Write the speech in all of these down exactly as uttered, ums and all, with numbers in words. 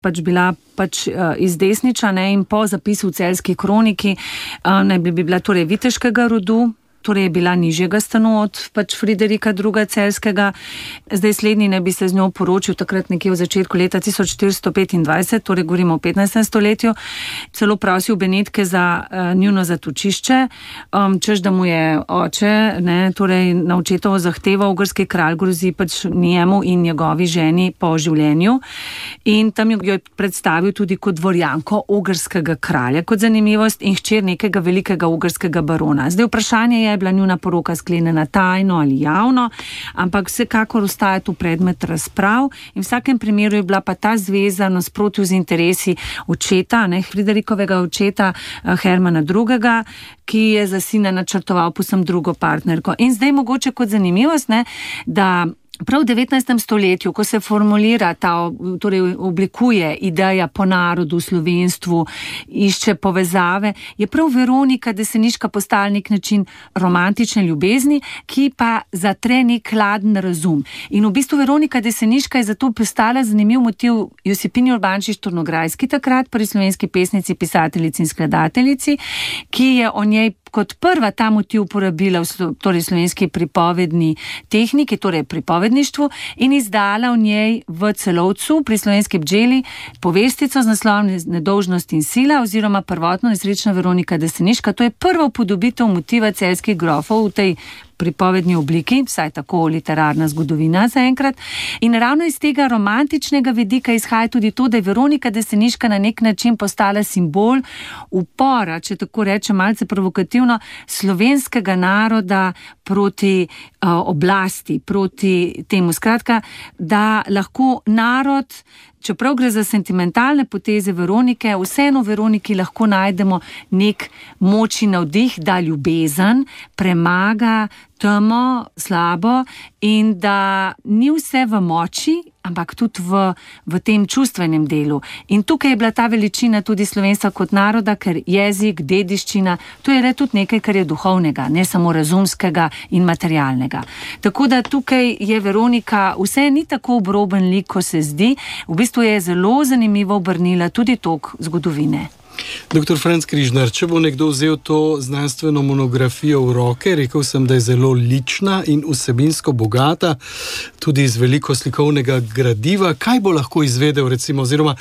pač bila pač uh, iz Desniča, ne, in po zapisu v Celjski kroniki uh, ne bi bila torej viteškega rodu, torej je bila nižjega stanu od pač Friderika drugega Celjskega. Zdaj slednji ne bi se z njo poročil takrat nekje v začetku leta tisoč štiristo petindvajset, torej govorimo o petnajstem stoletju, celo prosil Benetke za uh, njuno zatočišče, um, češ da mu je oče, ne, torej na očetovo zahtevo ogrski kralj grozi pač njemu in njegovi ženi po življenju, in tam jo je predstavil tudi kot dvorjanko ogrskega kralja, kot zanimivost, in hčer nekega velikega ogrskega barona. Zdaj vprašanje je, je bila njuna poroka sklenjena tajno ali javno, ampak vsekakor ostaja tu predmet razprav in v vsakem primeru je bila pa ta zveza nasprotju z interesi očeta, ne, Friderikovega očeta Hermana drugega, ki je za sina načrtoval povsem drugo partnerko. In zdaj mogoče kot zanimivost, ne, da prav v devetnajstem stoletju, ko se formulira ta, torej oblikuje ideja po narodu, slovenstvu, išče povezave, je prav Veronika Deseniška postala nek način romantične ljubezni, ki pa zatre nek hladen razum. In v bistvu Veronika Deseniška je zato postala zanimiv motiv Josipini Urbančič Turnograjski takrat, pri slovenski pesnici, pisateljici in skladateljici, ki je o njej kot prva ta motiv uporabila v slo, torej slovenski pripovedni tehniki, torej pripovedništvu, in izdala v njej v Celovcu pri Slovenski bdželi povestico z naslovom Nedolžnost in sila oziroma prvotno Nesrečna Veronika Deseniška. To je prva upodobitev motiva celjskih grofov v tej pripovedni obliki, vsaj tako literarna zgodovina zaenkrat. In ravno iz tega romantičnega vidika izhaja tudi to, da je Veronika Deseniška na nek način postala simbol upora, če tako rečem malce provokativno, slovenskega naroda proti uh, oblasti, proti temu. Skratka, da lahko narod, čeprav gre za sentimentalne poteze Veronike, vseeno v Veroniki lahko najdemo nek moč in navdih, da ljubezen premaga temo, slabo, in da ni vse v moči, ampak tudi v, v tem čustvenem delu. In tukaj je bila ta veličina tudi slovenstva kot naroda, ker jezik, dediščina, to je le tudi nekaj, kar je duhovnega, ne samo razumskega in materialnega. Tako da tukaj je Veronika vse ni tako obroben lik, ko se zdi, v bistvu je zelo zanimivo obrnila tudi tok zgodovine. Doktor Franc Križnar, če bo nekdo vzel to znanstveno monografijo v roke, rekel sem, da je zelo lična in vsebinsko bogata, tudi iz veliko slikovnega gradiva, kaj bo lahko izvedel, recimo, oziroma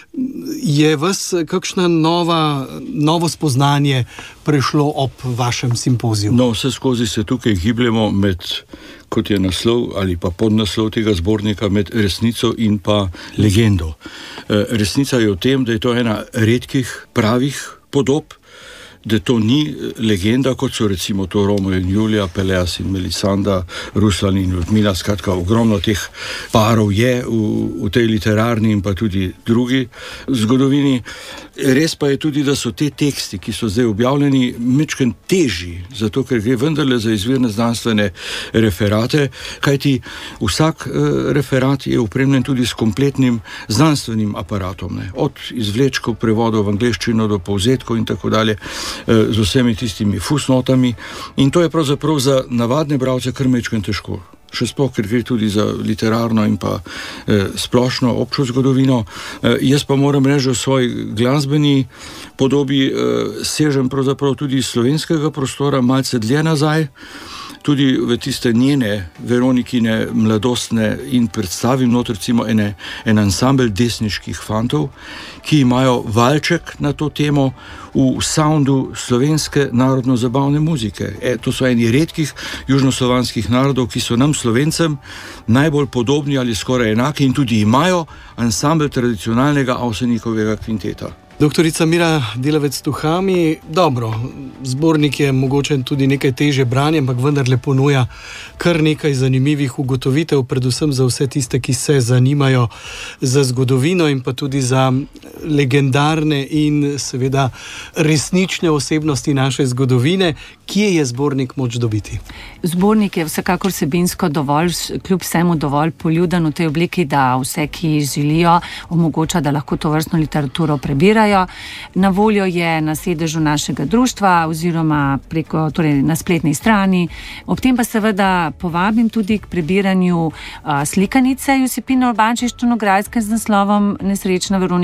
je vas kakšna nova, novo spoznanje prišlo ob vašem simpoziju? No, vse skozi se tukaj gibljemo med, kot je naslov ali pa podnaslov tega zbornika, med resnico in pa legendo. Resnica je v tem, da je to ena redkih pravih podob, da to ni legenda, kot so recimo to Romeo in Julija, Peleas in Melisanda, Ruslan in Ljudmila, skratka, ogromno teh parov je v, v tej literarni in pa tudi drugi zgodovini. Res pa je tudi, da so te teksti, ki so zdaj objavljeni, mečken težji, zato ker gre vendarle za izvirne znanstvene referate, kajti vsak eh, referat je opremljen tudi s kompletnim znanstvenim aparatom, ne? Od izvlečkov, prevodov v angleščino do povzetkov in tako dalje, z vsemi tistimi fusnotami, in to je pravzaprav za navadne bralce kar mečken težko. Še sploh, ker gre tudi za literarno in pa eh, splošno občo zgodovino. Eh, jaz pa moram reči, v svoji glasbeni podobi eh, sežem pravzaprav tudi iz slovenskega prostora malce dlje nazaj, tudi v tiste njene Veronikine mladostne, in predstavim not recimo ene, en ansambel desniških fantov, ki imajo valček na to temo v soundu slovenske narodno-zabavne muzike. E, to so eni redkih južnoslovanskih narodov, ki so nam Slovencem najbolj podobni ali skoraj enaki in tudi imajo ansambel tradicionalnega Avsenikovega kvinteta. Doktorica Mira Delavec-Tuhami, dobro, zbornik je mogoče tudi nekaj teže branje, ampak vendarle ponuja kar nekaj zanimivih ugotovitev, predvsem za vse tiste, ki se zanimajo za zgodovino in pa tudi za legendarne in seveda resnične osebnosti naše zgodovine. Kje je zbornik moč dobiti? Zbornik je vsekakor vsebinsko dovolj, kljub vsemu dovolj poljuden v tej obliki, da vse, ki želijo, omogoča, da lahko to vrstno literaturo prebirajo. Na voljo je na sedežu našega društva oziroma preko, torej na spletni strani. Ob tem pa seveda povabim tudi k prebiranju a, slikanice Josipine Urbančič Turnograjske z naslovom Nesrečna Veronika